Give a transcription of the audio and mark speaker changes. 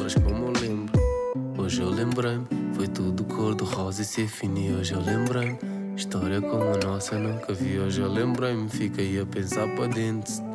Speaker 1: mas como eu lembro. Hoje eu lembrei-me, foi tudo cor de rosa e ser fino. E hoje eu lembrei-me, história como a nossa nunca vi. Hoje eu lembrei-me, fiquei a pensar para dentro.